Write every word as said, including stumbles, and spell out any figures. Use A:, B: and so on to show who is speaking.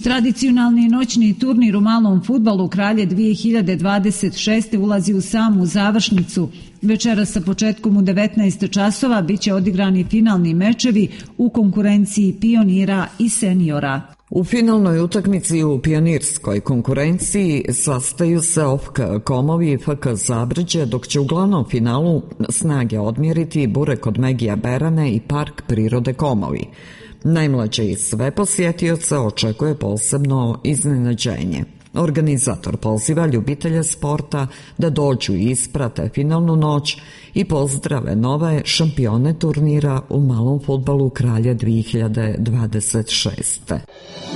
A: Tradicionalni noćni turnir u malom fudbalu Kralje dvije hiljade dvadeset šeste. ulazi u samu završnicu. Večera sa početkom u devetnaest časova biće odigrani finalni mečevi u konkurenciji pionira i seniora.
B: U finalnoj utakmici u pionirskoj konkurenciji sastaju se O F K Komovi i F K Zabrđe, dok će u glavnom finalu snage odmjeriti Burek od Megija Berane i Park prirode Komovi. Najmlađe i sve posjetioce očekuje posebno iznenađenje. Organizator poziva ljubitelje sporta da dođu i isprate finalnu noć i pozdrave nove šampione turnira u malom fudbalu Kralje dvije hiljade dvadeset šeste.